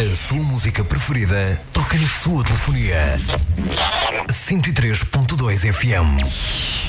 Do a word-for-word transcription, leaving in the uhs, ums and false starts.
A sua música preferida toca na sua telefonia. cento e três ponto dois F M.